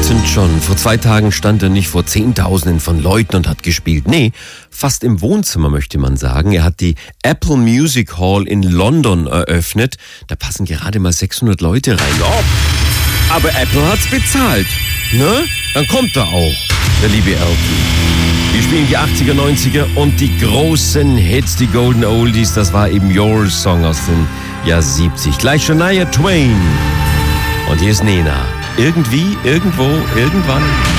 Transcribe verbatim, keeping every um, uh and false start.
Elton John. Vor zwei Tagen stand er nicht vor Zehntausenden von Leuten und hat gespielt. Nee, fast im Wohnzimmer möchte man sagen. Er hat die Apple Music Hall in London eröffnet. Da passen gerade mal sechshundert Leute rein. Oh, aber Apple hat's bezahlt. Ne? Dann kommt er auch, der liebe Elton. Wir spielen die achtziger, neunziger und die großen Hits, die Golden Oldies. Das war eben Your Song aus dem Jahr siebzig. Gleich Shania Twain. Und hier ist Nena. Irgendwie, irgendwo, irgendwann.